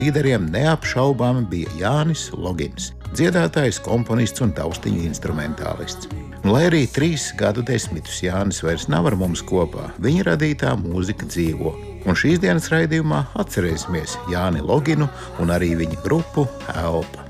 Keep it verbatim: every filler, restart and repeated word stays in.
Līderiem neapšaubāmi bija Jānis Logins, dziedātājs, komponists un taustiņu instrumentālists. Un, lai arī trīs gadu desmitus Jānis vairs nav ar mums kopā, viņa radītā mūzika dzīvo. Un šīs dienas raidījumā atcerēsimies Jāni Loginu un arī viņa grupu Elpa.